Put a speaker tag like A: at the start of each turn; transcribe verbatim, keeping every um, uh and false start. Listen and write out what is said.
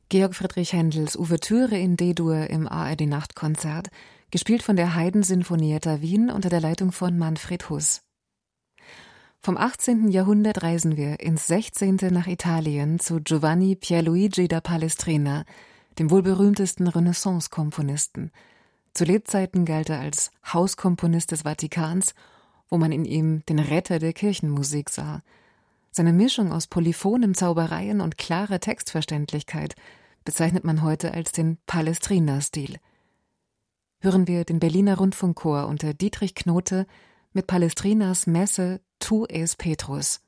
A: Georg Friedrich Händels Ouvertüre in D-Dur im A R D-Nachtkonzert, gespielt von der Haydn-Sinfonietta Wien unter der Leitung von Manfred Huss. Vom achtzehnten Jahrhundert reisen wir ins sechzehnte nach Italien zu Giovanni Pierluigi da Palestrina, dem wohl berühmtesten Renaissance-Komponisten. Zu Lebzeiten galt er als Hauskomponist des Vatikans, wo man in ihm den Retter der Kirchenmusik sah. Seine Mischung aus polyphonen Zaubereien und klarer Textverständlichkeit bezeichnet man heute als den Palestrina-Stil. Hören wir den Berliner Rundfunkchor unter Dietrich Knote mit Palestrinas Messe Tu es Petrus.